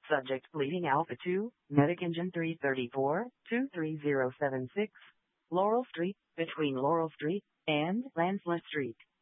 Subject bleeding Alpha 2, Medic Engine 334, 23076, Laurel Street, between Laurel Street and Lancelot Street.